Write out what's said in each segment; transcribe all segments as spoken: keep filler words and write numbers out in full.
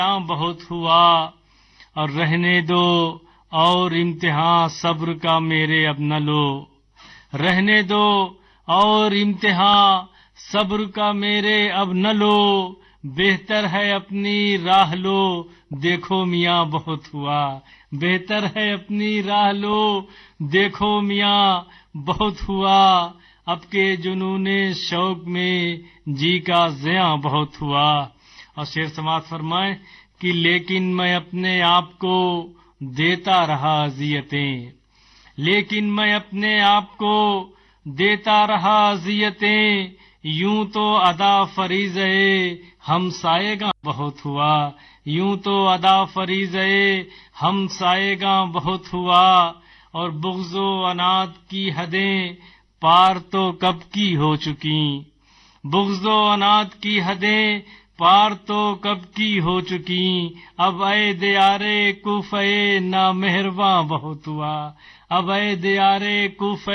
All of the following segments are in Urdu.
بہت ہوا اور رہنے دو اور امتحان صبر کا میرے اب نہ لو، رہنے دو اور امتحان صبر کا میرے اب نہ لو، بہتر ہے اپنی راہ لو، دیکھو میاں بہت ہوا، بہتر ہے اپنی راہ لو، دیکھو میاں بہت ہوا، اب کے جنون شوق میں جی کا زیاں بہت ہوا۔ اور شعر سماعت فرمائیں کہ لیکن میں اپنے آپ کو دیتا رہا اذیتیں، لیکن میں اپنے آپ کو دیتا رہا اذیتیں، یوں تو ادا فریضے ہم سائے گاں بہت ہوا، یوں تو ادا فریضے ہم سائے گاں بہت ہوا، اور بغض و عناد کی حدیں پار تو کب کی ہو چکی، بغض و عناد کی حدیں پار تو کب کی ہو چکی، اب اے دیار کوفہ نامہرباں بہت ہوا، اب اے دیار کوفہ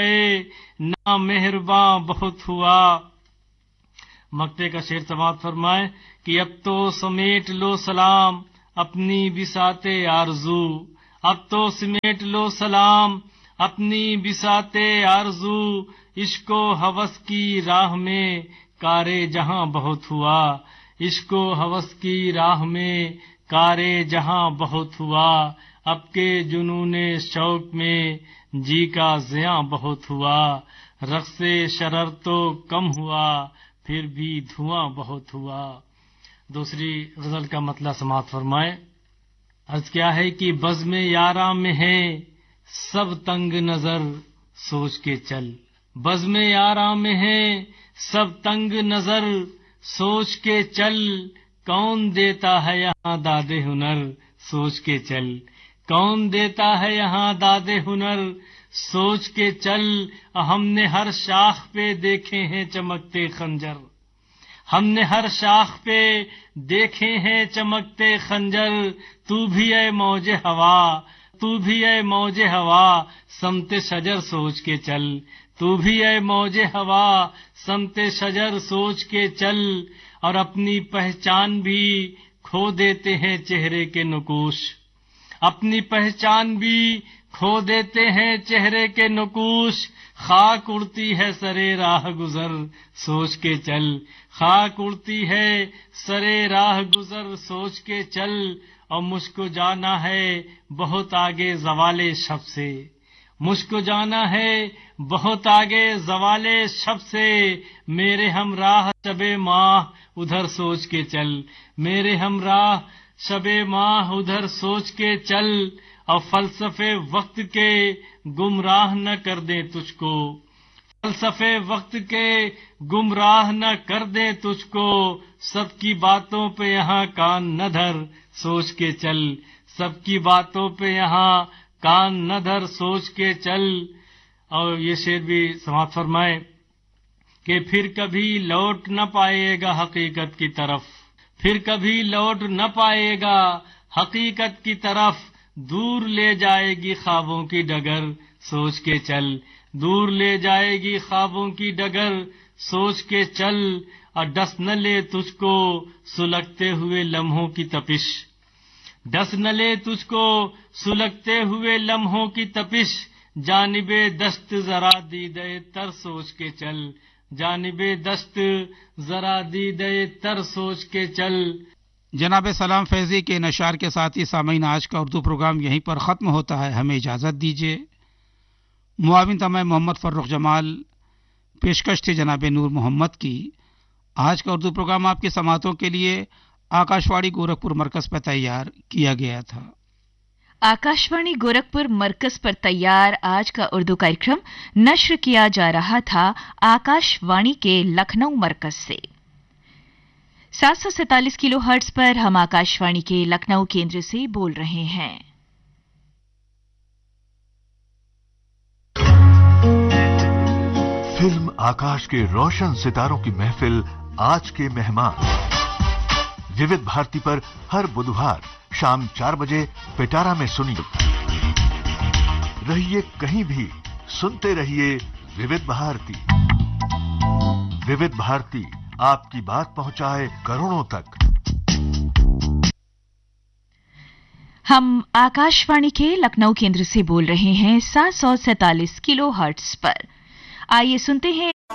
نامہرباں بہت ہوا۔ مقطع کا شعر سماعت فرمائیں کہ اب تو سمیٹ لو سلام اپنی بساط آرزو، اب تو سمیٹ لو سلام اپنی بساط آرزو، عشق و ہوس کی راہ میں کار جہاں بہت ہوا، عشق و ہوس کی راہ میں کار جہاں بہت ہوا، اب کے جنون شوق میں جی کا زیاں بہت ہوا، رقص شرر تو کم ہوا پھر بھی دھواں بہت ہوا۔ دوسری غزل کا مطلع سماعت فرمائیں۔ عرض کیا ہے کہ بزم یاراں میں ہے سب تنگ نظر سوچ کے چل، بزم یاراں میں ہے سب تنگ نظر سوچ کے چل، کون دیتا ہے یہاں داد ہنر سوچ کے چل، کون دیتا ہے یہاں داد ہنر سوچ کے چل، ہم نے ہر شاخ پہ دیکھے ہیں چمکتے خنجر، ہم نے ہر شاخ پہ دیکھے ہیں چمکتے خنجر، تو بھی اے موج ہوا، تو بھی اے موج ہوا سمت شجر سوچ کے چل، تو بھی اے موج ہوا سمت شجر سوچ کے چل، اور اپنی پہچان بھی کھو دیتے ہیں چہرے کے نقوش، اپنی پہچان بھی کھو دیتے ہیں چہرے کے نقوش، خاک اڑتی ہے سرے راہ گزر سوچ کے چل، خاک اڑتی ہے سرے راہ گزر سوچ کے چل، اور مجھ کو جانا ہے بہت آگے زوال شب سے، مجھ کو جانا ہے بہت آگے زوال شب سے، میرے ہمراہ شب ماہ ادھر سوچ کے چل، میرے ہمراہ شب ماہ ادھر سوچ کے چل، اور فلسفے وقت کے گمراہ نہ کر دیں تجھ کو، فلسفے وقت کے گمراہ نہ کر دیں تجھ کو، سب کی باتوں پہ یہاں کان نہ دھر سوچ کے چل، سب کی باتوں پہ یہاں کان نہ دھر سوچ کے چل۔ اور یہ شعر بھی سماعت فرمائے کہ پھر کبھی لوٹ نہ پائے گا حقیقت کی طرف، پھر کبھی لوٹ نہ پائے گا حقیقت کی طرف، دور لے جائے گی خوابوں کی ڈگر سوچ کے چل، دور لے جائے گی خوابوں کی ڈگر سوچ کے چل، اور ڈس نہ لے تجھ کو سلگتے ہوئے لمحوں کی تپش، ڈس نہ لے تجھ کو سلگتے ہوئے لمحوں کی تپش، جانب دست ذرا دیدے تر سوچ کے چل، جانب دست ذرا دیدے تر سوچ کے چل۔ جناب سلام فیضی کے نشار کے ساتھ ہی سامعین آج کا اردو پروگرام یہیں پر ختم ہوتا ہے، ہمیں اجازت دیجیے۔ معاون تمام محمد فرخ جمال، پیشکش تھی جناب نور محمد کی۔ آج کا اردو پروگرام آپ کی سماعتوں کے لیے آکاش وانی گورکھپور مرکز پر تیار کیا گیا تھا۔ آکاش وانی گورکھپور مرکز پر تیار آج کا اردو کاریکرم نشر کیا جا رہا تھا آکاش وانی کے لکھنؤ مرکز سے۔ سات سو سینتالیس کلو ہرٹز پر ہم آکاش وانی کے لکھنؤ کیندر سے بول رہے ہیں۔ فلم آکاش کے روشن ستاروں کی محفل آج کے مہمان ووڈ بھارتی پر ہر بدھوار شام چار بجے پٹارا میں سنیے۔ رہیے کہیں بھی، سنتے رہیے ووڈ بھارتی۔ ووڈ بھارتی آپ کی بات پہنچائے کروڑوں تک۔ हम आकाशवाणी के लखनऊ केंद्र से बोल रहे हैं सात सौ सैंतालीस किलो हर्ट्ज पर। आइए सुनते हैं